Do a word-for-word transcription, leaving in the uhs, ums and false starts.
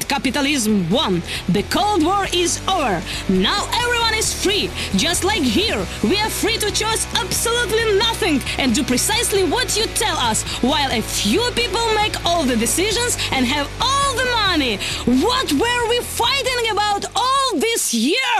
that capitalism won. The Cold War is over. Now everyone is free. Just like here, we are free to choose absolutely nothing and do precisely what you tell us, while a few people make all the decisions and have all the money. What were we fighting about all this year?